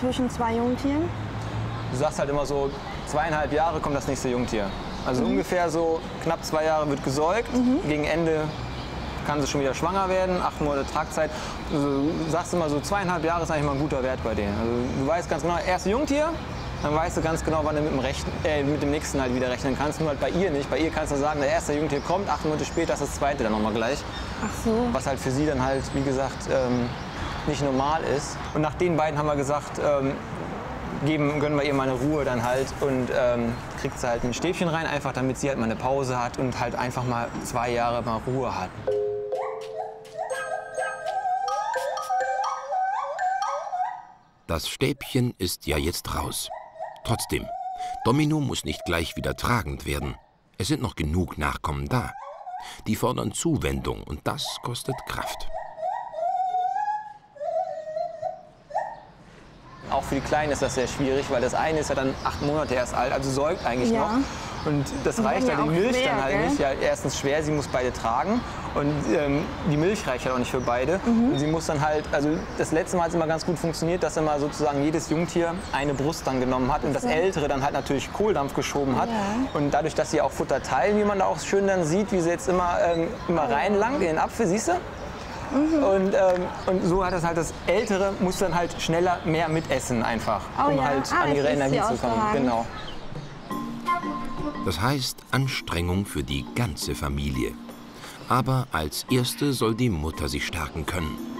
zwischen zwei Jungtieren? Du sagst halt immer so, 2,5 Jahre kommt das nächste Jungtier. Also ungefähr so knapp 2 Jahre wird gesäugt. Gegen Ende kann sie schon wieder schwanger werden, 8 Monate Tragzeit. Also, du sagst immer so 2,5 Jahre ist eigentlich mal ein guter Wert bei denen. Also, du weißt ganz genau, erste Jungtier, dann weißt du ganz genau, wann du mit dem nächsten halt wieder rechnen kannst. Nur halt bei ihr nicht. Bei ihr kannst du sagen, der erste Jungtier kommt, 8 Monate später ist das zweite dann nochmal gleich. Ach so. Was halt für sie dann halt, wie gesagt, nicht normal ist. Und nach den beiden haben wir gesagt, gönnen wir ihr mal eine Ruhe dann halt und kriegt sie halt ein Stäbchen rein, einfach damit sie halt mal eine Pause hat und halt einfach mal 2 Jahre mal Ruhe hat. Das Stäbchen ist ja jetzt raus. Trotzdem, Domino muss nicht gleich wieder tragend werden. Es sind noch genug Nachkommen da. Die fordern Zuwendung und das kostet Kraft. Auch für die Kleinen ist das sehr schwierig, weil das eine ist ja dann 8 Monate erst alt, also säugt eigentlich noch. Und das reicht ja die Milch schwer, dann halt gell? nicht. Ja, erstens schwer, sie muss beide tragen und die Milch reicht ja auch nicht für beide. Und sie muss dann halt, also das letzte Mal hat es immer ganz gut funktioniert, dass immer sozusagen jedes Jungtier eine Brust dann genommen hat und das ältere dann halt natürlich Kohldampf geschoben hat. Und dadurch, dass sie auch Futter teilen, wie man da auch schön dann sieht, wie sie jetzt immer reinlangt in den Apfel, siehst du? Und so hat das halt das Ältere, muss dann halt schneller mehr mitessen einfach, um halt an ihre Energie zu kommen. Genau. Das heißt Anstrengung für die ganze Familie. Aber als Erste soll die Mutter sich stärken können.